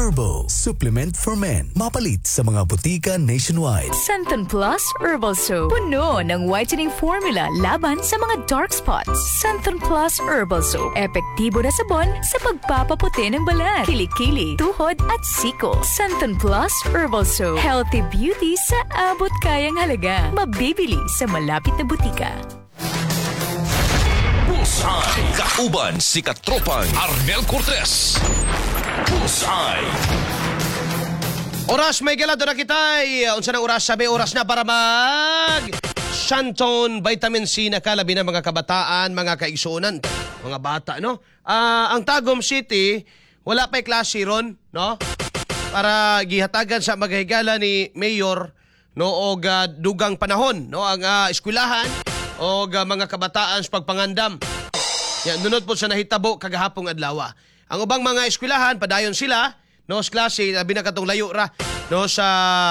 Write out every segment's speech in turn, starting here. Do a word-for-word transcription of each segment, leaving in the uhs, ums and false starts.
Turbo, supplement for men. Mapalit sa mga butika nationwide. Centon Plus Herbal Soap. Puno ng whitening formula laban sa mga dark spots. Centon Plus Herbal Soap. Epektibo na sabon sa pagpapaputi ng balat, kilikili, tuhod at siko. Centon Plus Herbal Soap. Healthy beauty sa abot kayang halaga. Mabibili sa malapit na butika. Bullseye. Kauban si katropang Arnel Cortez. Bullseye. Oras may galado na kitay. Unsa nang oras? Sabi oras na para mag Shanton Vitamin C na kalabi ng mga kabataan, mga kaigsunan, mga bata, no? Ah, ang Tagum City, wala pa'y klase ron, no? Para gihatagan sa maghigala ni Mayor, no, og uh, dugang panahon, no, ang uh, eskwelahan og uh, mga kabataan sa pagpangandam. Yan, nunod po sa nahitabo kagahapong adlaw. Ang ubang mga eskwelahan, padayon sila, no, sa klase, labi na katong layo ra, no, sa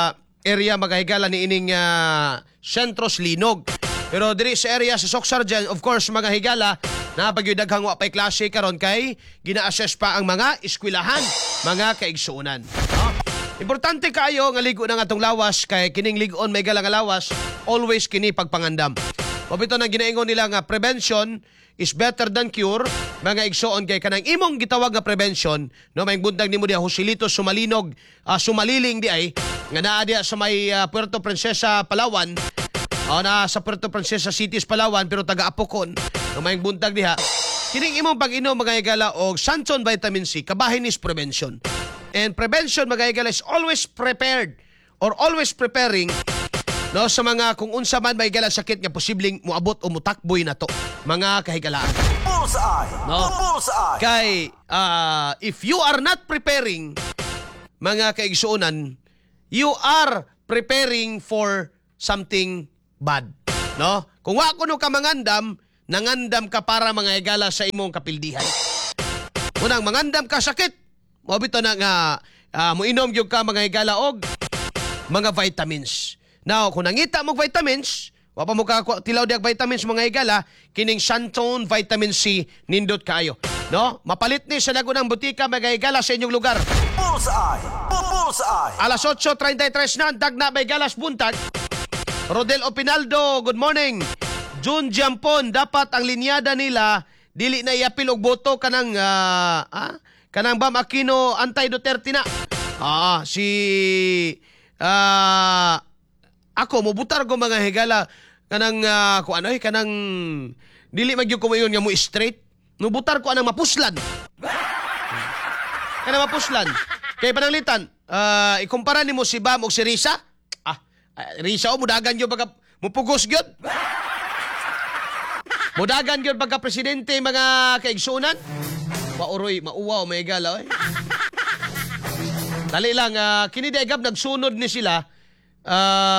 area magahigala ni ining uh, Sentros Linog. Pero diri sa area sa Soksarjan, of course, mga higala, na pagyudaghang wa pa'y klase karon kay gina-assess pa ang mga eskwelahan, mga kaigsuunan. No? Importante kayo nga ligo na nga tong lawas kay kining ligon may gala nga lawas, always kini pagpangandam. Mabito na ginaingon nila nga prevention is better than cure, mga igsoon kay kanang imong gitawag nga prevention, no, may buntag nimo diha Joselito Sumalinog, uh, Sumaliling di ay nga naa diha sa may uh, Puerto Princesa, Palawan, o na sa Puerto Princesa Cities, Palawan, pero taga Apocon, no, may buntag diha. Kining imong pag-inom mga igala og Shanton Vitamin C, kabahin is prevention. And prevention mga igala is always prepared or always preparing, no, sa mga kung unsa man may gala sakit nga posibleng muabot o mutakboy na to, mga kahigalaan. Bullseye! No? Bullseye! Kay, uh, if you are not preparing, mga kaigsuunan, you are preparing for something bad. No? Kung wa kuno ka mangandam, nangandam ka para mga higala sa imong kapildihan. Unang mangandam ka sakit, mabito na nga uh, muinom gyud ka mga higala og mga vitamins. Now, kung nangita mo vitamins, wa pa mo ka tilaw diag vitamins mga higala, kining Shanton Vitamin C nindot kaayo. No? Mapalit ni sa nagunang butika mga higala sa inyong lugar. Bullseye! Bullseye! Alas eight thirty-three na, dag na may galas buntag. Rodel Opinaldo, good morning. June Jampon, dapat ang linyada nila dili na iapil og boto kanang uh, ah, kanang Bam Aquino anti-Duterte na. Ah, si ah uh, ako mobutar ko mga higala kanang uh, ko ano eh kanang dili magyud ko mayon nga mo straight. Nubutar ko anang mapuslan. Kanang mapuslan. Kay pananglitan, uh, ikumpara nimo si Bam og si Risa? Ah, uh, Risa o mudagan gyud pagka mupugos gyud. Mudagan gyud pagka presidente mga kaigsunan. Pauroy, mauwaw may higala eh. Dali lang, uh, kini daigab nagsunod ni sila. Uh,